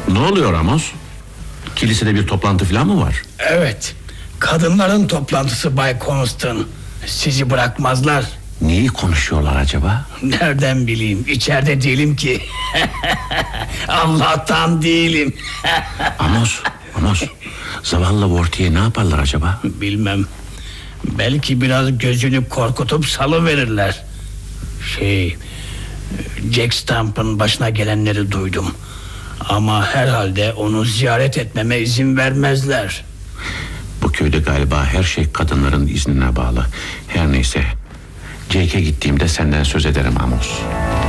Ne oluyor Amos? Kilisede bir toplantı falan mı var? Evet, kadınların toplantısı Bay Constant. Sizi bırakmazlar. Neyi konuşuyorlar acaba? Nereden bileyim, içeride değilim ki. Allah'tan değilim. Amos, zavallı Vorti'ye ne yaparlar acaba? Bilmem. Belki biraz gözünü korkutup salıverirler. Jack Stamp'ın başına gelenleri duydum. Ama herhalde onu ziyaret etmeme izin vermezler. Bu köyde galiba her şey kadınların iznine bağlı. Her neyse, Jake'e gittiğimde senden söz ederim Amos.